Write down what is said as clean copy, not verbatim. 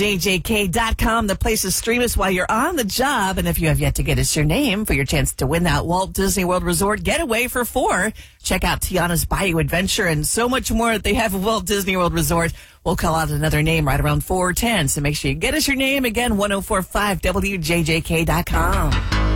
JJK.com, the place to stream us while you're on the job. And if you have yet to get us your name for your chance to win that Walt Disney World Resort getaway for 4, check out Tiana's Bayou Adventure and so much more that they have at Walt Disney World Resort. We'll call out another name right around 4:10. So make sure you get us your name. Again, 1045 WJJK.com.